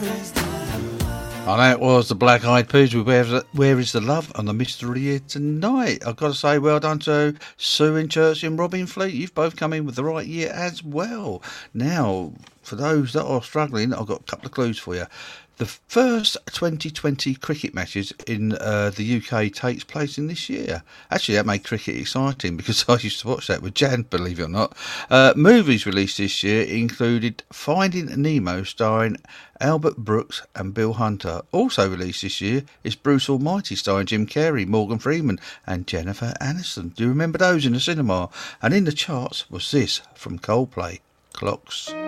And that was the Black Eyed Peas with Where Is the Love on the Mystery here tonight. I've got to say well done to Sue in Church and Robin Fleet. You've both come in with the right year as well. Now, for those that are struggling, I've got a couple of clues for you. The first 2020 cricket matches in the UK takes place in this year. Actually, that made cricket exciting because I used to watch that with Jan, believe it or not. Movies released this year included Finding Nemo starring Albert Brooks and Bill Hunter. Also released this year is Bruce Almighty starring Jim Carrey, Morgan Freeman and Jennifer Aniston. Do you remember those in the cinema? And in the charts was this from Coldplay, Clocks.